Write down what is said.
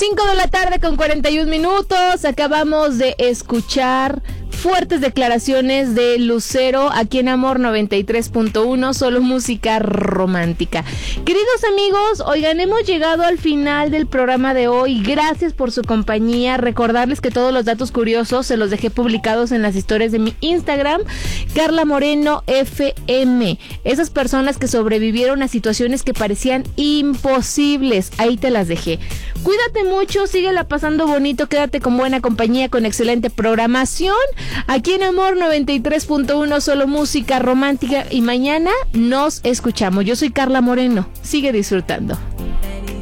5 de la tarde con 41 minutos. Acabamos de escuchar fuertes declaraciones de Lucero aquí en Amor 93.1, solo música romántica. Queridos amigos, oigan, hemos llegado al final del programa de hoy. Gracias por su compañía. Recordarles que todos los datos curiosos se los dejé publicados en las historias de mi Instagram, Carla Moreno FM. Esas personas que sobrevivieron a situaciones que parecían imposibles, ahí te las dejé. Cuídate mucho, síguela pasando bonito, quédate con buena compañía, con excelente programación. Aquí en Amor 93.1, solo música romántica, y mañana nos escuchamos. Yo soy Carla Moreno. Sigue disfrutando.